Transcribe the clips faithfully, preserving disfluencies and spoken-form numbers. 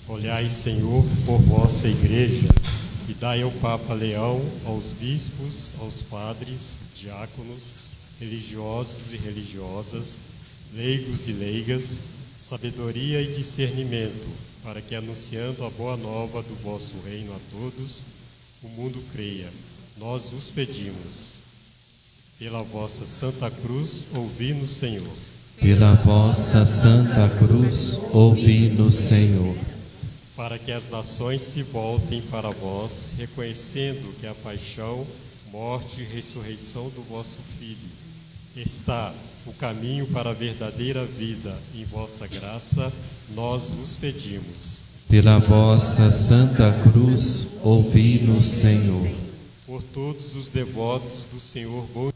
Olhai, Senhor, por vossa igreja, e dai ao Papa Leão, aos bispos, aos padres, diáconos, religiosos e religiosas, leigos e leigas, sabedoria e discernimento, para que, anunciando a boa nova do vosso reino a todos, o mundo creia. Nós os pedimos. Pela vossa Santa Cruz, ouvi-nos, Senhor. Pela vossa Santa Cruz, ouvi-nos, Senhor. Para que as nações se voltem para vós, reconhecendo que a paixão, morte e ressurreição do vosso Filho está o caminho para a verdadeira vida. Em vossa graça, nós vos pedimos. Pela vossa Santa Cruz, ouvi-nos, Senhor. Por todos os devotos do Senhor Bom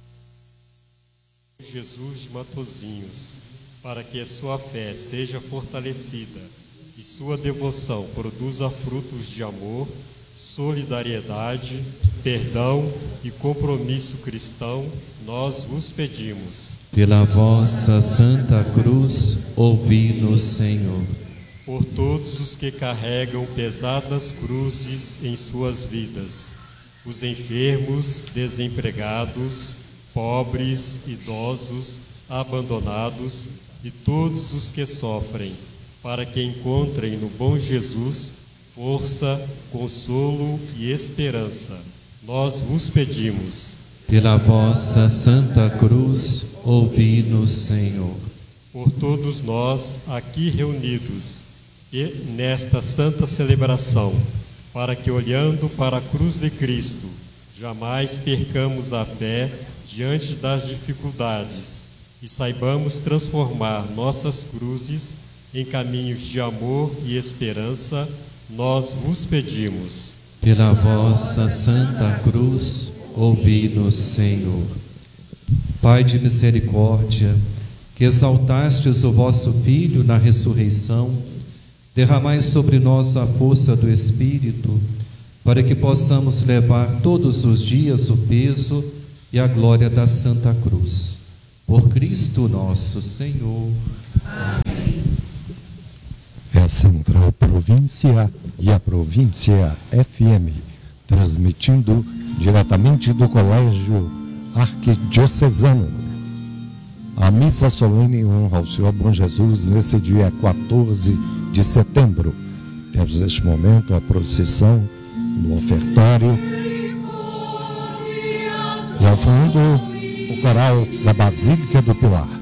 Jesus de Matosinhos, para que a sua fé seja fortalecida e sua devoção produza frutos de amor, solidariedade, perdão e compromisso cristão, nós vos pedimos. Pela vossa Santa Cruz, ouvi-nos, Senhor. Por todos os que carregam pesadas cruzes em suas vidas, os enfermos, desempregados, pobres, idosos, abandonados e todos os que sofrem, para que encontrem no bom Jesus força, consolo e esperança. Nós vos pedimos. Pela vossa Santa Cruz, ouvi-nos, Senhor. Por todos nós aqui reunidos e nesta santa celebração, para que, olhando para a cruz de Cristo, jamais percamos a fé diante das dificuldades e saibamos transformar nossas cruzes em caminhos de amor e esperança, nós vos pedimos. Pela vossa Santa Cruz, ouvi-nos, Senhor. Pai de misericórdia, que exaltastes o vosso Filho na ressurreição, derramai sobre nós a força do Espírito, para que possamos levar todos os dias o peso e a glória da Santa Cruz. Por Cristo nosso Senhor. Amém. É a Central Província e a Província F M, transmitindo diretamente do Colégio Arquidiocesano. A missa solene honra ao Senhor Bom Jesus nesse dia quatorze de setembro. Temos neste momento a procissão no ofertório e ao fundo o coral da Basílica do Pilar.